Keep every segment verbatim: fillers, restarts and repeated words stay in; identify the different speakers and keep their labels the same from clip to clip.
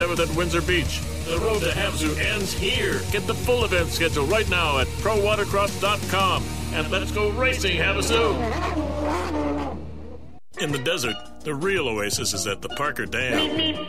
Speaker 1: seventh at Windsor Beach. The road to Havasu ends here. Get the full event schedule right now at pro watercross dot com. And let's go racing, Havasu! In the desert, the real oasis is at the Parker Dam.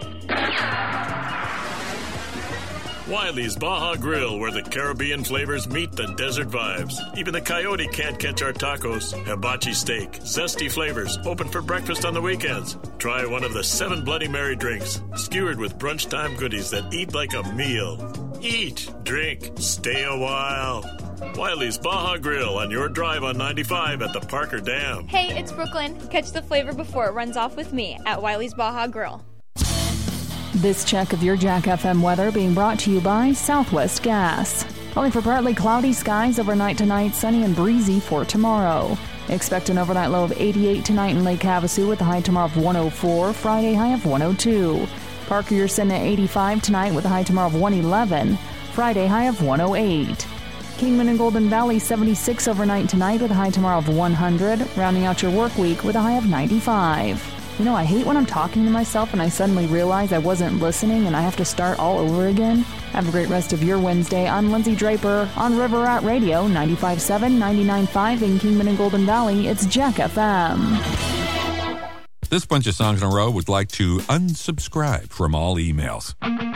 Speaker 1: Wiley's Baja Grill, where the Caribbean flavors meet the desert vibes. Even the coyote can't catch our tacos. Hibachi steak, zesty flavors, open for breakfast on the weekends. Try one of the seven Bloody Mary drinks, skewered with brunch time goodies that eat like a meal. Eat, drink, stay a while. Wiley's Baja Grill on your drive on ninety-five at the Parker Dam.
Speaker 2: Hey, it's Brooklyn. Catch the flavor before it runs off with me at Wiley's Baja Grill.
Speaker 3: This check of your Jack F M weather being brought to you by Southwest Gas. Calling for partly cloudy skies overnight tonight, sunny and breezy for tomorrow. Expect an overnight low of eighty-eight tonight in Lake Havasu with a high tomorrow of one oh four, Friday high of one oh two. Parker, you're sitting at eighty-five tonight with a high tomorrow of one eleven, Friday high of one oh eight. Kingman and Golden Valley seventy-six overnight tonight with a high tomorrow of one hundred, rounding out your work week with a high of ninety-five. You know, I hate when I'm talking to myself and I suddenly realize I wasn't listening and I have to start all over again. Have a great rest of your Wednesday. I'm Lindsay Draper on River Rat Radio, ninety-five point seven, ninety-nine point five in Kingman and Golden Valley. It's Jack F M.
Speaker 4: This bunch of songs in a row would like to unsubscribe from all emails.